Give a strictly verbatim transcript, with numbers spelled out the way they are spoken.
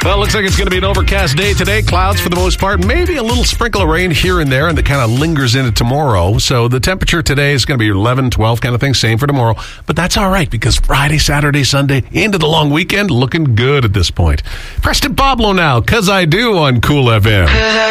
Well, it looks like it's going to be an overcast day today. Clouds for the most part. Maybe a little sprinkle of rain here and there, and that kind of lingers into tomorrow. So the temperature today is going to be eleven, twelve kind of thing. Same for tomorrow. But that's all right because Friday, Saturday, Sunday, into the long weekend, looking good at this point. Preston Pablo now, 'Cause I Do on Cool F M.